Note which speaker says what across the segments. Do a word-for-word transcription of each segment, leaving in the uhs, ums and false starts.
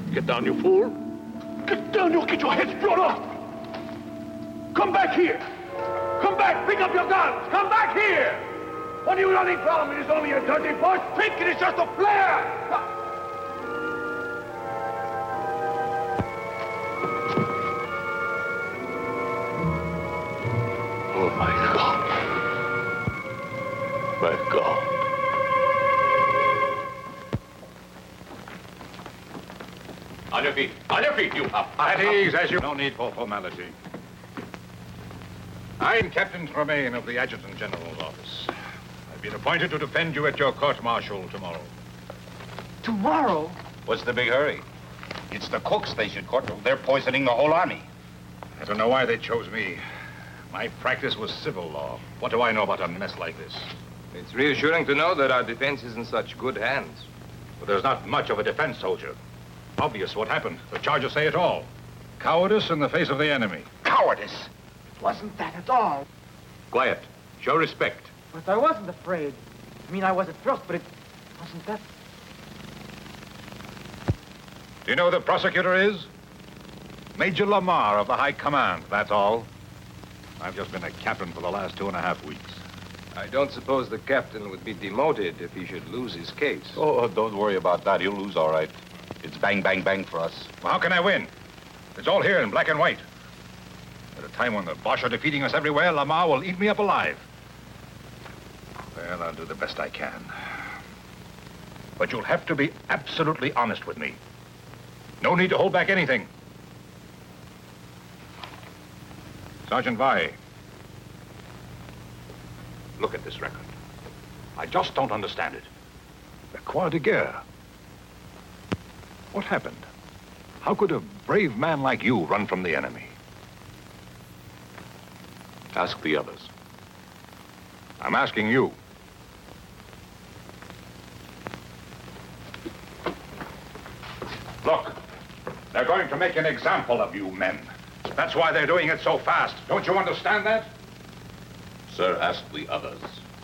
Speaker 1: Get down, you fool. Get down, you'll get your heads blown off. Come back here. Come back, pick up your guns. Come back here. What are you running from? It is only a dirty boy. Think it is just a flare. Oh, my God. My God. On your feet. On your feet, you up.
Speaker 2: At ease, as you... No need for formality. I'm Captain Tremaine of the Adjutant General's office. I've been appointed to defend you at your court-martial tomorrow.
Speaker 3: Tomorrow?
Speaker 4: What's the big hurry? It's the cooks they should court. They're poisoning the whole army.
Speaker 2: I don't know why they chose me. My practice was civil law. What do I know about a mess like this?
Speaker 5: It's reassuring to know that our defense is in such good hands.
Speaker 2: But there's not much of a defense, soldier. Obvious what happened. The charges say it all. Cowardice in the face of the enemy.
Speaker 4: Cowardice?
Speaker 3: It wasn't that at all.
Speaker 1: Quiet. Show respect.
Speaker 3: But I wasn't afraid. I mean, I was at first, but it wasn't that.
Speaker 2: Do you know who the prosecutor is? Major Lamar of the High Command, that's all. I've just been a captain for the last two and a half weeks.
Speaker 5: I don't suppose the captain would be demoted if he should lose his case.
Speaker 4: Oh, don't worry about that. He'll lose all right. It's bang, bang, bang for us.
Speaker 2: Well, how can I win? It's all here in black and white. At a time when the Boche are defeating us everywhere, Lamar will eat me up alive. Well, I'll do the best I can. But you'll have to be absolutely honest with me. No need to hold back anything. Sergeant Vai, look at this record. I just don't understand it. The Croix de Guerre. What happened? How could a brave man like you run from the enemy?
Speaker 1: Ask the others.
Speaker 2: I'm asking you. Look, they're going to make an example of you men. That's why they're doing it so fast. Don't you understand that?
Speaker 1: Sir, ask the others.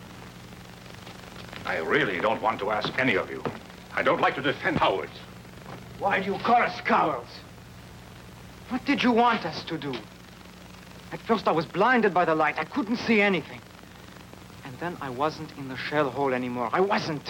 Speaker 2: I really don't want to ask any of you. I don't like to defend cowards.
Speaker 3: Why do you call us cowards? What did you want us to do? At first I was blinded by the light. I couldn't see anything. And then I wasn't in the shell hole anymore. I wasn't.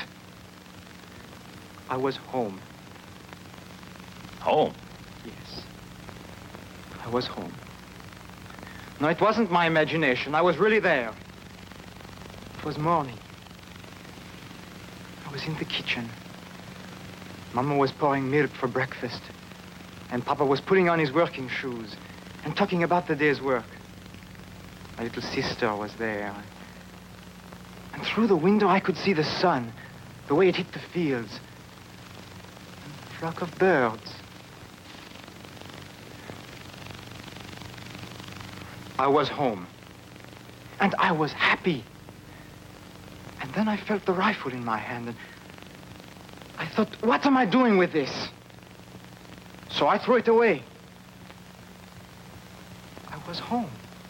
Speaker 3: I was home.
Speaker 2: Home?
Speaker 3: Yes. I was home. No, it wasn't my imagination. I was really there. It was morning. I was in the kitchen. Mama was pouring milk for breakfast. And Papa was putting on his working shoes and talking about the day's work. My little sister was there. And through the window, I could see the sun, the way it hit the fields. And a flock of birds. I was home. And I was happy. And then I felt the rifle in my hand, and I thought, what am I doing with this? So I threw it away. I was home.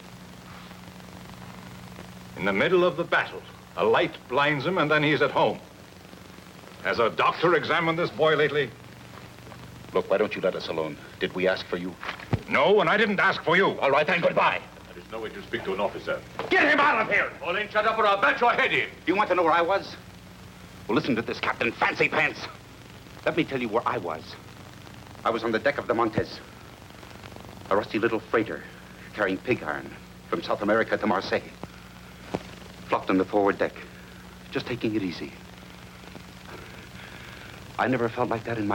Speaker 2: In the middle of the battle, a light blinds him, and then he's at home. Has a doctor examined this boy lately?
Speaker 4: Look, why don't you let us alone? Did we ask for you?
Speaker 2: No, and I didn't ask for you.
Speaker 4: All right, then, goodbye.
Speaker 1: There is no way to speak to an officer.
Speaker 4: Get him out of here!
Speaker 1: Pauline, shut up or I'll bat your head in.
Speaker 4: You want to know where I was? Well, listen to this, Captain Fancy Pants. Let me tell you where I was. I was on the deck of the Montez. A rusty little freighter carrying pig iron from South America to Marseille. Flopped on the forward deck, just taking it easy. I never felt like that in my